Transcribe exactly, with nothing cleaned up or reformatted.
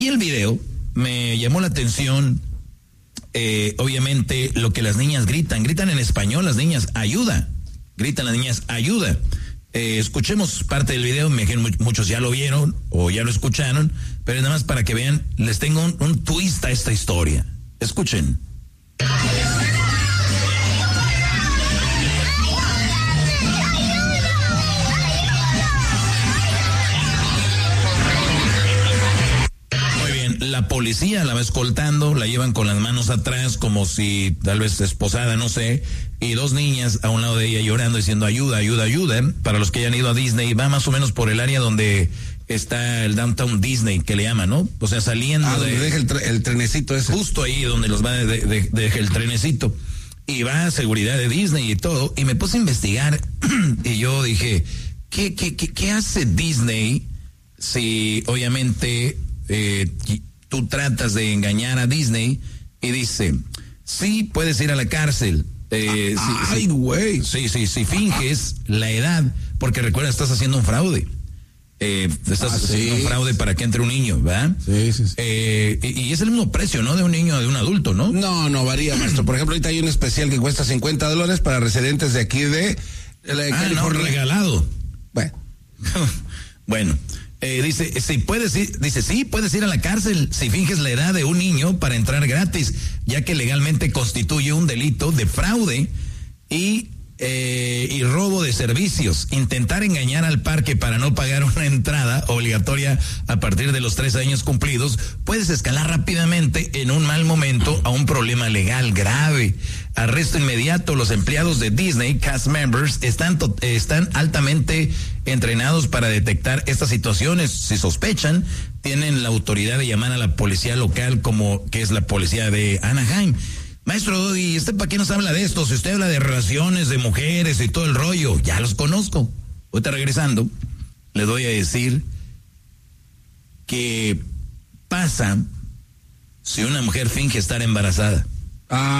Y el video me llamó la atención, eh, obviamente, lo que las niñas gritan. Gritan en español las niñas, ayuda. Gritan las niñas, ayuda. Eh, escuchemos parte del video, me imagino muchos ya lo vieron o ya lo escucharon, pero nada más para que vean, les tengo un, un twist a esta historia. Escuchen. La policía la va escoltando, la llevan con las manos atrás como si tal vez esposada, no sé, y dos niñas a un lado de ella llorando diciendo ayuda, ayuda, ayuda. Para los que hayan ido a Disney, va más o menos por el área donde está el Downtown Disney, que le llama, ¿no? O sea, saliendo ah, de... donde deja el, tre el trenecito ese. Justo ahí donde los va de, de, de, deja el trenecito. Y va a seguridad de Disney y todo. Y me puse a investigar y yo dije, ¿qué, qué, qué, qué hace Disney si obviamente... Eh, tú tratas de engañar a Disney y dice, sí, puedes ir a la cárcel. Eh, ah, si, ay, güey. Sí, sí, si finges la edad, porque recuerda, estás haciendo un fraude. Eh, estás ah, haciendo sí. un fraude para que entre un niño, ¿verdad? Sí, sí, sí. Eh, y, y es el mismo precio, ¿no? De un niño, de un adulto, ¿no? No, no, varía, maestro. Por ejemplo, ahorita hay un especial que cuesta cincuenta dólares para residentes de aquí de, de ah, California. no, regalado. Bueno. Bueno. Eh, dice, si puedes ir, dice, sí, puedes ir a la cárcel si finges la edad de un niño para entrar gratis, ya que legalmente constituye un delito de fraude y, eh, y robo de servicios. Intentar engañar al parque para no pagar una entrada obligatoria a partir de los tres años cumplidos, puedes escalar rápidamente en un mal momento a un problema legal grave. Arresto inmediato. Los empleados de Disney, cast members, están, están altamente entrenados para detectar estas situaciones. Si sospechan, tienen la autoridad de llamar a la policía local, como que es la policía de Anaheim. Maestro Doggy, ¿usted para qué nos habla de esto? Si usted habla de relaciones, de mujeres y todo el rollo, ya los conozco. Ahorita regresando, le doy a decir qué pasa si una mujer finge estar embarazada. Ah.